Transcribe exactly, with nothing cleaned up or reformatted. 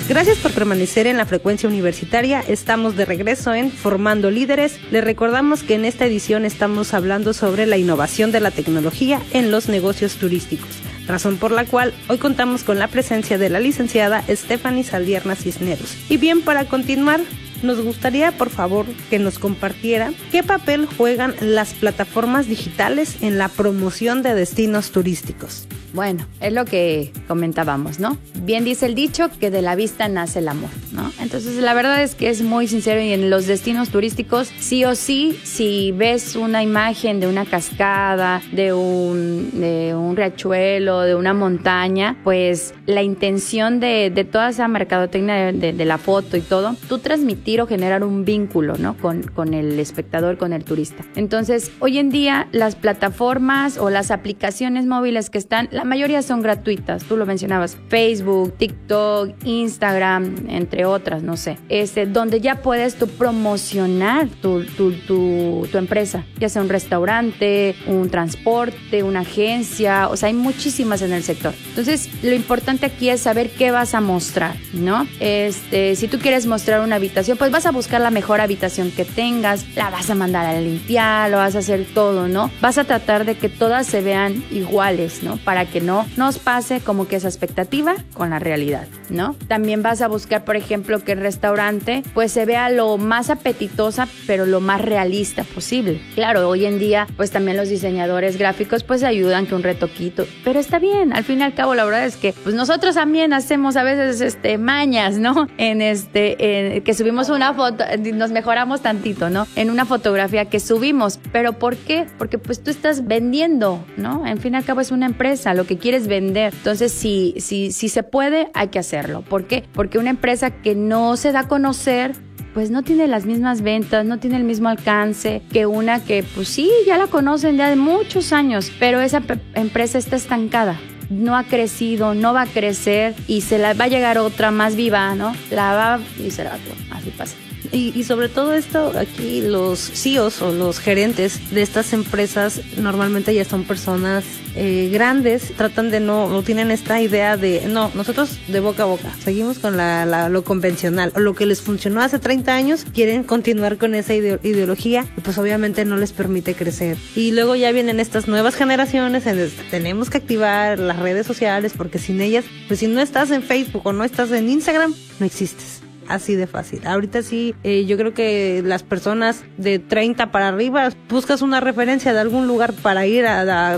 Gracias por permanecer en la frecuencia universitaria. Estamos de regreso en Formando Líderes. Les recordamos que en esta edición estamos hablando sobre la innovación de la tecnología en los negocios turísticos, razón por la cual hoy contamos con la presencia de la licenciada Stephanie Saldierna Cisneros. Y bien, para continuar, nos gustaría, por favor, que nos compartiera qué papel juegan las plataformas digitales en la promoción de destinos turísticos. Bueno, es lo que comentábamos, ¿no? Bien dice el dicho que de la vista nace el amor, ¿no? Entonces, la verdad es que es muy sincero y en los destinos turísticos, sí o sí, si ves una imagen de una cascada, de un, de un riachuelo, de una montaña, pues la intención de, de toda esa mercadotecnia de, de, de la foto y todo, tú transmitir o generar un vínculo, ¿no? Con, con el espectador, con el turista. Entonces, hoy en día, las plataformas o las aplicaciones móviles que están, la mayoría son gratuitas, tú lo mencionabas, Facebook, TikTok, Instagram, entre otras, no sé, este, donde ya puedes tú promocionar tu, tu, tu, tu empresa, ya sea un restaurante, un transporte, una agencia, o sea, hay muchísimas en el sector. Entonces, lo importante aquí es saber qué vas a mostrar, ¿no? Este, si tú quieres mostrar una habitación, pues vas a buscar la mejor habitación que tengas, la vas a mandar a limpiar, lo vas a hacer todo, ¿no? Vas a tratar de que todas se vean iguales, ¿no? Para que no nos pase como que esa expectativa con la realidad, ¿no? También vas a buscar, por ejemplo, que el restaurante pues se vea lo más apetitosa, pero lo más realista posible. Claro, hoy en día pues también los diseñadores gráficos pues ayudan que un retoquito, pero está bien, al fin y al cabo la verdad es que pues nosotros también hacemos a veces este mañas, ¿no? En este, en, que subimos una foto, nos mejoramos tantito, ¿no? En una fotografía que subimos, pero ¿por qué? Porque pues tú estás vendiendo, ¿no? En fin y al cabo es una empresa, lo que quieres vender. Entonces, si, si, si se puede, hay que hacerlo. ¿Por qué? Porque una empresa que no se da a conocer, pues no tiene las mismas ventas, no tiene el mismo alcance que una que, pues sí, ya la conocen ya de muchos años, pero esa pe- empresa está estancada. No ha crecido, no va a crecer y se la va a llegar otra más viva, ¿no? La va y se la va a... Así pasa. Y, y sobre todo esto, aquí los C E Os o los gerentes de estas empresas normalmente ya son personas eh, grandes, tratan de no, no tienen esta idea de, no, nosotros de boca a boca, seguimos con la, la, lo convencional, o lo que les funcionó hace treinta años, quieren continuar con esa ide- ideología y pues obviamente no les permite crecer. Y luego ya vienen estas nuevas generaciones en las que tenemos que activar las redes sociales porque sin ellas, pues si no estás en Facebook o no estás en Instagram, no existes. Así de fácil. Ahorita sí, eh, yo creo que las personas de treinta para arriba buscas una referencia de algún lugar para ir a, a